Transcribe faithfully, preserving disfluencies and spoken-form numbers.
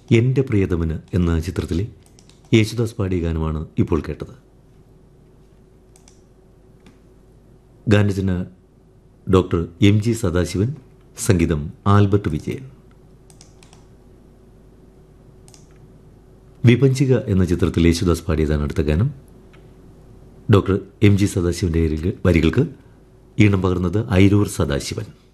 എൻ്റെ പ്രിയതമന് എന്ന ചിത്രത്തിലെ യേശുദാസ് പാടിയ ഗാനമാണ് ഇപ്പോൾ കേട്ടത്. ഗാനരചന ഡോക്ടർ എം ജി സദാശിവൻ, സംഗീതം ആൽബർട്ട് വിജയൻ. വിപഞ്ചിക എന്ന ചിത്രത്തിൽ യേശുദാസ് പാടിയതാണ് അടുത്ത ഗാനം. ഡോക്ടർ എം ജി സദാശിവൻ്റെ വരികൾക്ക് ഈണം പകർന്നത് ഐരൂർ സദാശിവൻ.